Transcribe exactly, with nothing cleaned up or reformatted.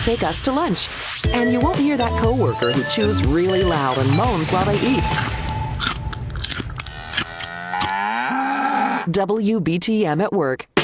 take us to lunch. And you won't hear that coworker who chews really loud and moans while they eat. W B T M at Work.